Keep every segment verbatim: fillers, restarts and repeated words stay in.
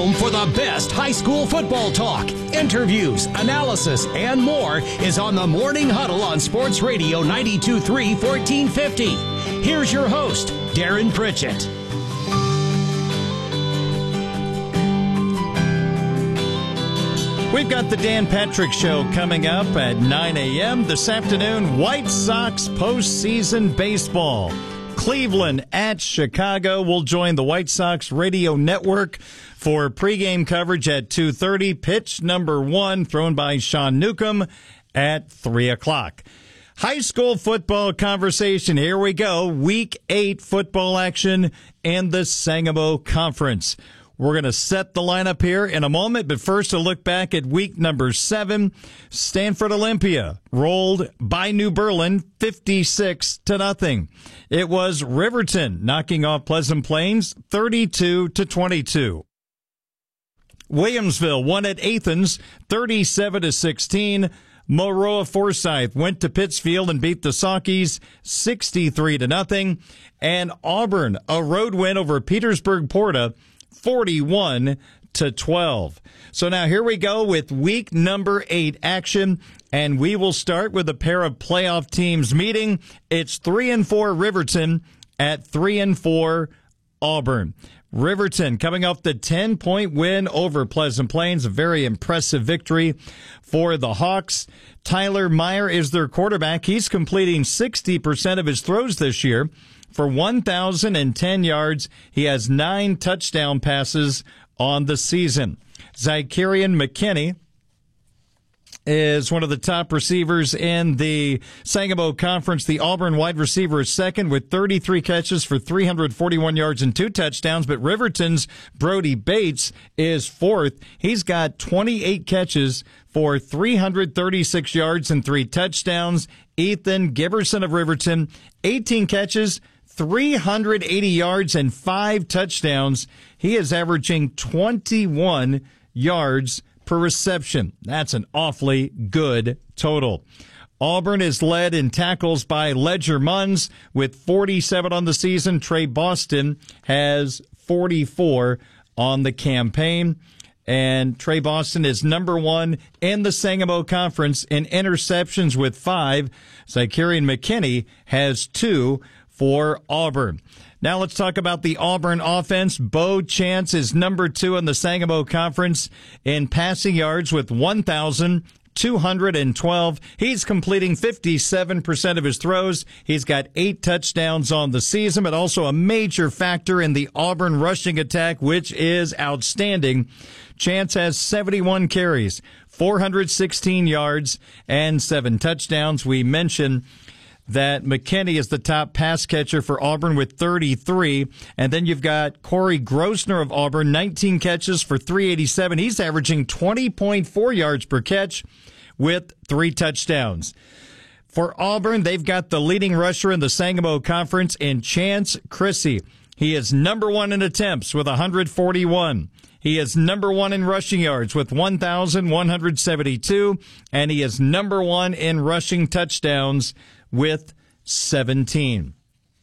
For the best high school football talk, interviews, analysis, and more is on the Morning Huddle on Sports Radio ninety-two point three, fourteen fifty. Here's your host, Darren Pritchett. We've got the Dan Patrick Show coming up at nine a.m. this afternoon. White Sox postseason baseball. Cleveland at Chicago will join the White Sox radio network for pregame coverage at two thirty. Pitch number one thrown by Sean Newcomb at three o'clock. High school football conversation. Here we go. Week eight football action in the Sangamo Conference. We're going to set the lineup here in a moment, but first a look back at week number seven. Stanford Olympia rolled by New Berlin fifty-six to nothing. It was Riverton knocking off Pleasant Plains thirty-two to twenty-two. Williamsville won at Athens thirty-seven to sixteen. Moroa Forsyth went to Pittsfield and beat the Saukees sixty-three to nothing. And Auburn, a road win over Petersburg Porta forty-one to twelve. So now here we go with week number eight action, and we will start with a pair of playoff teams meeting. It's three and four Riverton at three and four Auburn. Riverton coming off the ten-point win over Pleasant Plains, a very impressive victory for the Hawks. Tyler Meyer is their quarterback. He's completing sixty percent of his throws this year for one thousand ten yards. He has nine touchdown passes on the season. Zacharian McKinney is one of the top receivers in the Sangamo Conference. The Auburn wide receiver is second with thirty-three catches for three hundred forty-one yards and two touchdowns, but Riverton's Brody Bates is fourth. He's got twenty-eight catches for three hundred thirty-six yards and three touchdowns. Ethan Giberson of Riverton, eighteen catches, three hundred eighty yards and five touchdowns. He is averaging twenty-one yards per reception. That's an awfully good total. Auburn is led in tackles by Ledger Munns with forty-seven on the season. Trey Boston has forty-four on the campaign. And Trey Boston is number one in the Sangamo Conference in interceptions with five. Zacharian McKinney has two for Auburn. Now let's talk about the Auburn offense. Bo Chance is number two in the Sangamo Conference in passing yards with one thousand two hundred twelve. He's completing fifty-seven percent of his throws. He's got eight touchdowns on the season, but also a major factor in the Auburn rushing attack, which is outstanding. Chance has seventy-one carries, four hundred sixteen yards, and seven touchdowns. We mentioned that McKinney is the top pass catcher for Auburn with thirty-three. And then you've got Corey Grosner of Auburn, nineteen catches for three eighty-seven. He's averaging twenty point four yards per catch with three touchdowns. For Auburn, they've got the leading rusher in the Sangamo Conference in Chance Chrissy. He is number one in attempts with one hundred forty-one. He is number one in rushing yards with one thousand one hundred seventy-two. And he is number one in rushing touchdowns with seventeen.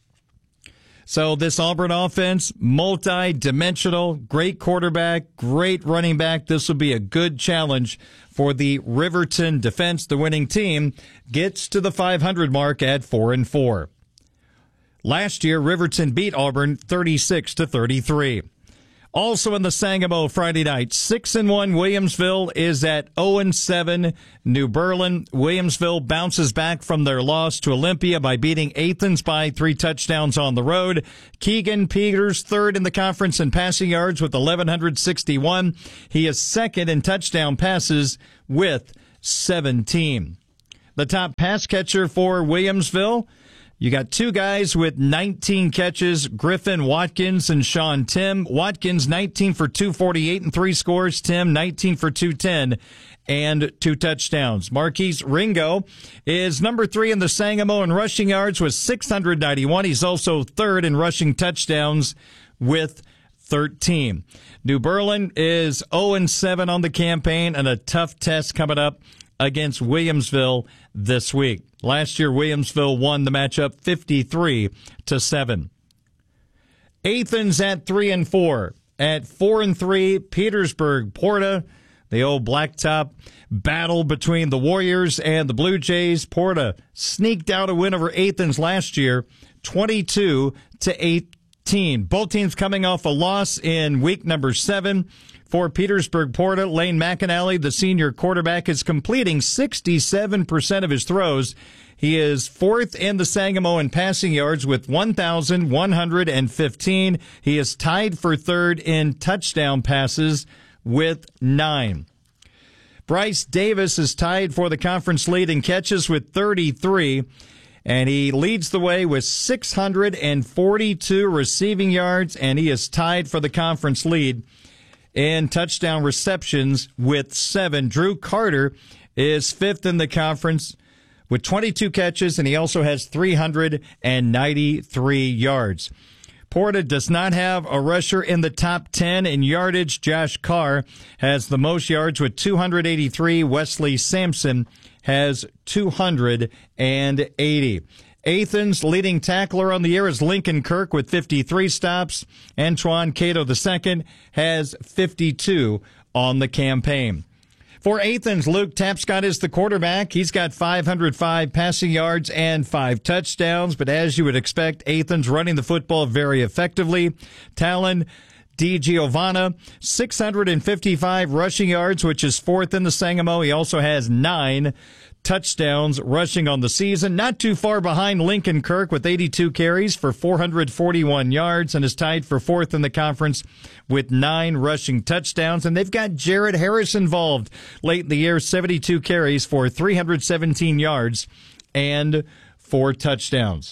So this Auburn offense, multi-dimensional, great quarterback, great running back. This will be a good challenge for the Riverton defense. The winning team gets to the five hundred mark at four and four. Last year, Riverton beat Auburn thirty-six to thirty-three. Also in the Sangamo Friday night, six and one Williamsville is at oh and seven New Berlin. Williamsville bounces back from their loss to Olympia by beating Athens by three touchdowns on the road. Keegan Peters, third in the conference in passing yards with eleven sixty-one. He is second in touchdown passes with seventeen. The top pass catcher for Williamsville, you got two guys with nineteen catches, Griffin Watkins and Sean Tim. Watkins, nineteen for two forty-eight and three scores. Tim, nineteen for two ten and two touchdowns. Marquise Ringo is number three in the Sangamo in rushing yards with six hundred ninety-one. He's also third in rushing touchdowns with thirteen. New Berlin is oh and seven on the campaign and a tough test coming up against Williamsville this week. Last year, Williamsville won the matchup fifty-three to seven. Athens at three and four. at four and three, Petersburg Porta. The old blacktop battle between the Warriors and the Blue Jays. Porta sneaked out a win over Athens last year, twenty-two to eighteen. Both teams coming off a loss in week number seven. For Petersburg Porta, Lane McAnally, the senior quarterback, is completing sixty-seven percent of his throws. He is fourth in the Sangamo in passing yards with one thousand one hundred fifteen. He is tied for third in touchdown passes with nine. Bryce Davis is tied for the conference lead in catches with thirty-three, and he leads the way with six hundred forty-two receiving yards, and he is tied for the conference lead in touchdown receptions with seven. Drew Carter is fifth in the conference with twenty-two catches, and he also has three hundred ninety-three yards. Porta does not have a rusher in the top ten in yardage. Josh Carr has the most yards with two hundred eighty-three. Wesley Sampson has two hundred eighty. Athens' leading tackler on the year is Lincoln Kirk with fifty-three stops. Antoine Cato the second has fifty-two on the campaign. For Athens, Luke Tapscott is the quarterback. He's got five hundred five passing yards and five touchdowns. But as you would expect, Athens running the football very effectively. Talon DiGiovanna, six hundred fifty-five rushing yards, which is fourth in the Sangamo. He also has nine touchdowns rushing on the season. Not too far behind Lincoln Kirk with eighty-two carries for four hundred forty-one yards and is tied for fourth in the conference with nine rushing touchdowns. And they've got Jared Harris involved late in the year, seventy-two carries for three hundred seventeen yards and four touchdowns.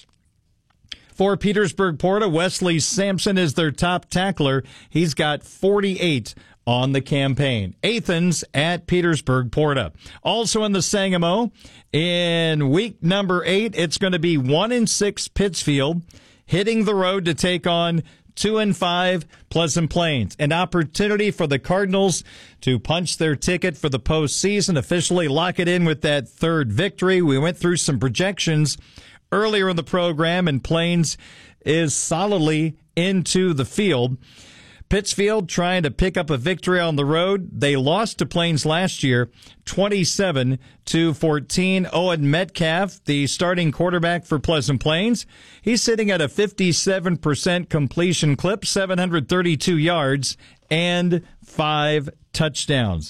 For Petersburg Porta, Wesley Sampson is their top tackler. He's got forty-eight on the campaign. Athens at Petersburg Porta. Also in the Sangamo, in week number eight, it's going to be one and six Pittsfield hitting the road to take on two and five Pleasant Plains. An opportunity for the Cardinals to punch their ticket for the postseason, officially lock it in with that third victory. We went through some projections earlier in the program, and Plains is solidly into the field. Pittsfield trying to pick up a victory on the road. They lost to Plains last year, twenty-seven to fourteen. Owen Metcalf, the starting quarterback for Pleasant Plains, he's sitting at a fifty-seven percent completion clip, seven hundred thirty-two yards, and five touchdowns.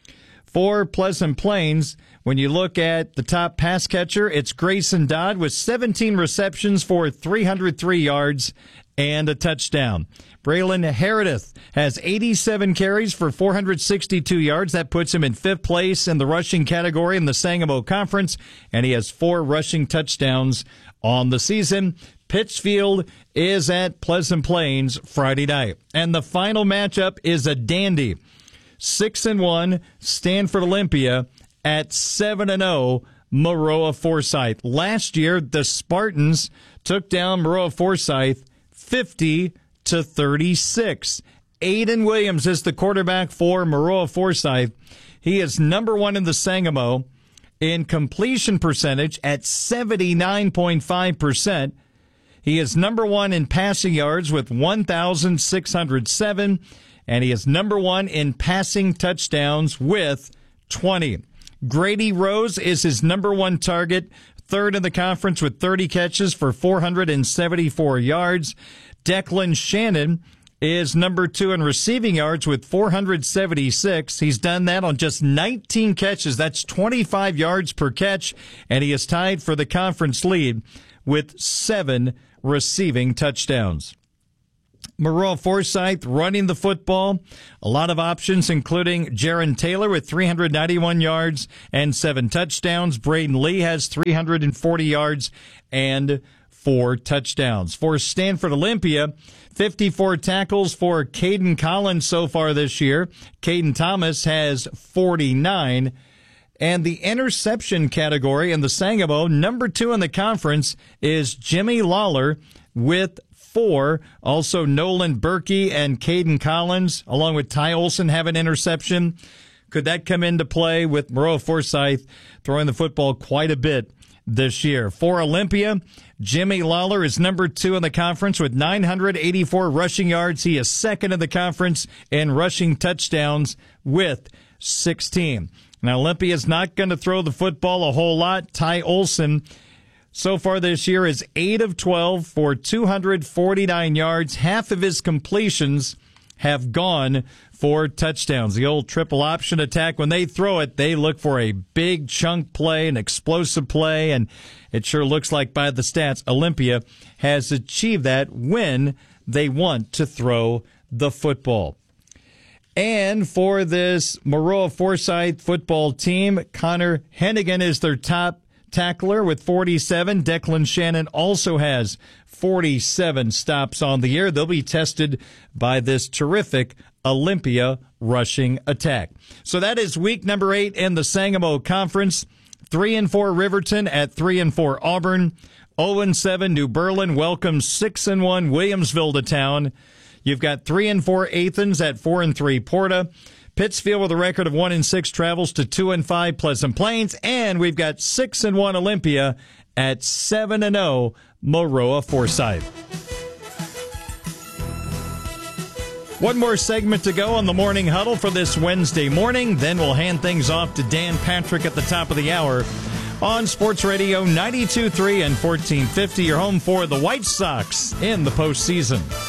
For Pleasant Plains, when you look at the top pass catcher, it's Grayson Dodd with seventeen receptions for three hundred three yards and a touchdown. Braylon Heredith has eighty-seven carries for four hundred sixty-two yards. That puts him in fifth place in the rushing category in the Sangamo Conference, and he has four rushing touchdowns on the season. Pittsfield is at Pleasant Plains Friday night. And the final matchup is a dandy. Six and one Stanford Olympia at seven and zero Maroa Forsyth. Last year, the Spartans took down Maroa Forsyth fifty to thirty-six. Aiden Williams is the quarterback for Maroa Forsyth. He is number one in the Sangamo in completion percentage at seventy-nine point five percent. He is number one in passing yards with one thousand six hundred seven, and he is number one in passing touchdowns with twenty. Grady Rose is his number one target, third in the conference with thirty catches for four hundred seventy-four yards. Declan Shannon is number two in receiving yards with four hundred seventy-six. He's done that on just nineteen catches. That's twenty-five yards per catch, and he is tied for the conference lead with seven receiving touchdowns. Maroa Forsyth running the football. A lot of options, including Jaron Taylor with three hundred ninety-one yards and seven touchdowns. Braden Lee has three hundred forty yards and four touchdowns. For Stanford Olympia, fifty-four tackles for Caden Collins so far this year. Caden Thomas has forty-nine. And the interception category in the Sangamo, number two in the conference, is Jimmy Lawler with four. Also, Nolan Berkey and Caden Collins, along with Ty Olson, have an interception. Could that come into play with Maroa Forsyth throwing the football quite a bit this year. For Olympia, Jimmy Lawler is number two in the conference with nine hundred eighty-four rushing yards. He is second in the conference in rushing touchdowns with sixteen. Now, Olympia is not going to throw the football a whole lot. Ty Olson, so far this year, is eight of twelve for two hundred forty-nine yards. Half of his completions have gone for touchdowns. The old triple option attack, when they throw it, they look for a big chunk play, an explosive play, and it sure looks like by the stats, Olympia has achieved that when they want to throw the football. And for this Maroa Forsyth football team, Connor Hennigan is their top tackler with forty-seven. Declan Shannon also has forty-seven stops on the year. They'll be tested by this terrific Olympia rushing attack. So that is week number eight in the Sangamo Conference. Three and four Riverton at three and four Auburn. Oh and seven New Berlin welcomes six and one Williamsville to town. You've got three and four Athens at four and three Porta. Pittsfield with a record of one and six travels to two and five Pleasant Plains, and we've got six and one Olympia at seven and zero Maroa Forsyth. One more segment to go on the Morning Huddle for this Wednesday morning. Then we'll hand things off to Dan Patrick at the top of the hour on Sports Radio ninety-two point three and fourteen fifty. Your home for the White Sox in the postseason.